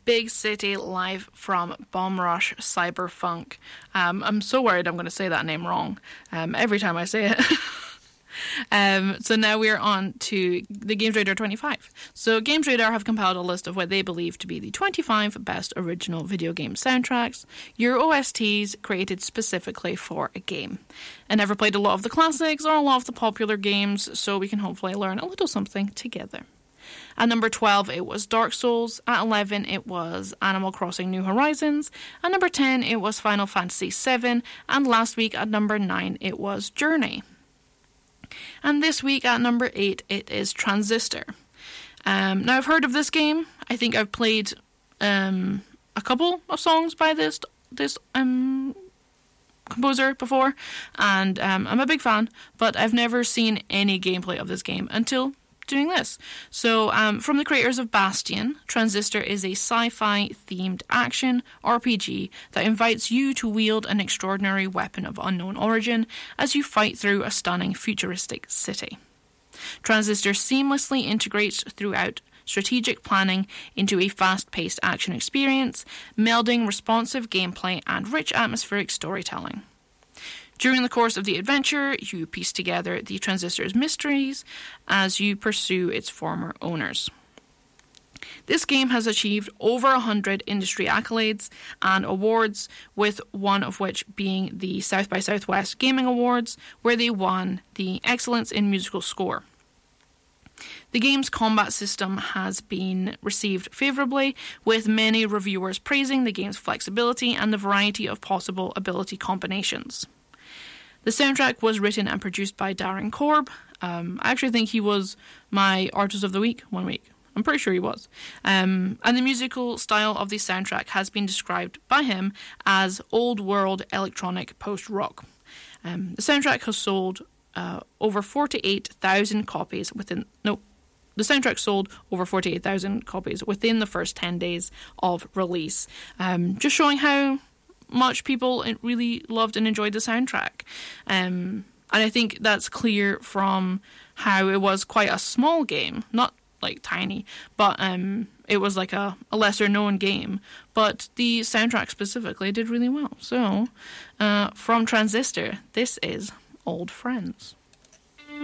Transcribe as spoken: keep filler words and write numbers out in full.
Big City live from Bomb Rush Cyberfunk. Um, I'm so worried I'm going to say that name wrong um, every time I say it. Um, so now we're on to the Games Radar twenty-five. So Games Radar have compiled a list of what they believe to be the twenty-five best original video game soundtracks, your O S Ts created specifically for a game. I never played a lot of the classics or a lot of the popular games, so we can hopefully learn a little something together. At number twelve, it was Dark Souls. At eleven, it was Animal Crossing New Horizons. At number ten, it was Final Fantasy seven. And last week, at number nine, it was Journey. And this week at number eight, it is Transistor. Um, now, I've heard of this game. I think I've played um, a couple of songs by this this um, composer before, and um, I'm a big fan, but I've never seen any gameplay of this game until doing this. So, um, from the creators of Bastion, Transistor is a sci-fi themed action R P G that invites you to wield an extraordinary weapon of unknown origin as you fight through a stunning futuristic city. Transistor seamlessly integrates throughout strategic planning into a fast-paced action experience, melding responsive gameplay and rich atmospheric storytelling. During the course of the adventure, you piece together the Transistor's mysteries as you pursue its former owners. This game has achieved over one hundred industry accolades and awards, with one of which being the South by Southwest Gaming Awards, where they won the Excellence in Musical Score. The game's combat system has been received favourably, with many reviewers praising the game's flexibility and the variety of possible ability combinations. The soundtrack was written and produced by Darren Korb. Um, I actually think he was my Artist of the Week one week. I'm pretty sure he was. Um, and the musical style of the soundtrack has been described by him as old-world electronic post-rock. Um, the soundtrack has sold uh, over forty-eight thousand copies within... No, the soundtrack sold over forty-eight thousand copies within the first ten days of release. Um, just showing how much people really loved and enjoyed the soundtrack. Um, and I think that's clear from how it was quite a small game, not like tiny, but um, it was like a, a lesser known game. But the soundtrack specifically did really well. So, uh, from Transistor, this is Old Friends.